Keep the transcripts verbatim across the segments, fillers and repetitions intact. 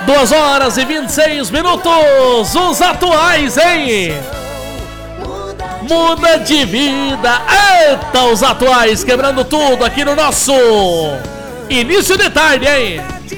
duas horas e vinte e seis minutos, os atuais, hein? Muda de vida. Eita, os atuais quebrando tudo aqui no nosso início de tarde, hein?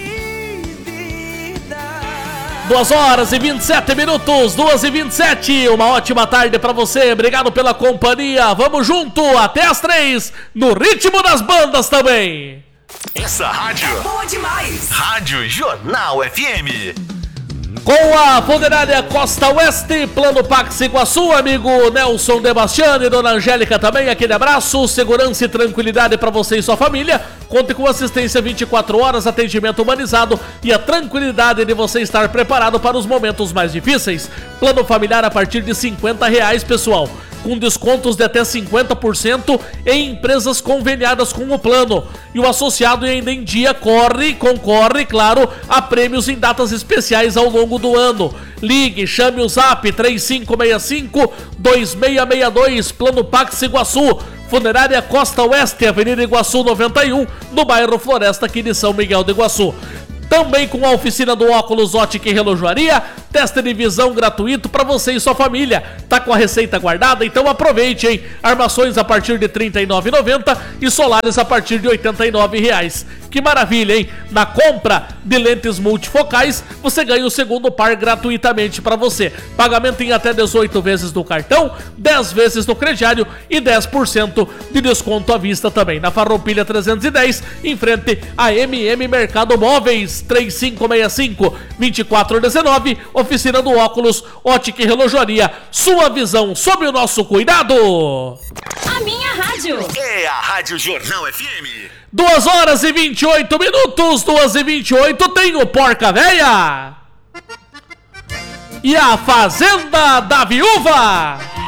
duas horas e vinte e sete minutos, duas e vinte e sete. Uma ótima tarde pra você, obrigado pela companhia. Vamos junto até as três, no ritmo das bandas também. Essa rádio é boa demais. Rádio Jornal F M. Com a funerária Costa Oeste, Plano Pax Iguaçu, amigo Nelson Debastiani e dona Angélica também, aquele abraço, segurança e tranquilidade para você e sua família. Conte com assistência vinte e quatro horas, atendimento humanizado e a tranquilidade de você estar preparado para os momentos mais difíceis. Plano familiar a partir de cinquenta reais, pessoal, com descontos de até cinquenta por cento em empresas conveniadas com o plano. E o associado ainda em dia corre, concorre, claro, a prêmios em datas especiais ao longo do ano. Ligue, chame o zap três cinco seis cinco, dois seis seis dois, Plano Pax Iguaçu. Funerária Costa Oeste, Avenida Iguaçu noventa e um, no bairro Floresta, aqui de São Miguel do Iguaçu. Também com a oficina do óculos Ótica e Relojoaria, teste de visão gratuito para você e sua família. Tá com a receita guardada? Então aproveite, hein? Armações a partir de trinta e nove reais e noventa centavos e solares a partir de oitenta e nove reais. Que maravilha, hein? Na compra de lentes multifocais, você ganha o segundo par gratuitamente para você. Pagamento em até dezoito vezes no cartão, dez vezes no crediário e dez por cento de desconto à vista também. Na Farroupilha trezentos e dez, em frente a M M Mercado Móveis, três cinco seis cinco, dois quatro um nove, oficina do óculos Ótica e Relojoaria. Sua visão sob o nosso cuidado. A minha rádio é a Rádio Jornal F M. duas horas e vinte e oito minutos, duas e vinte e oito, tem o Porca Véia e a Fazenda da Viúva.